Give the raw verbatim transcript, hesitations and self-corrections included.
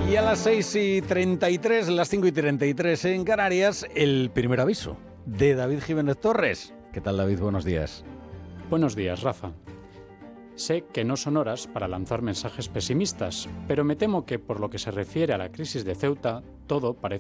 Y a las seis y treinta y tres, las cinco y treinta y tres en Canarias, el primer aviso de David Jiménez Torres. ¿Qué tal, David? Buenos días. Buenos días, Rafa. Sé que no son horas para lanzar mensajes pesimistas, pero me temo que por lo que se refiere a la crisis de Ceuta, todo parece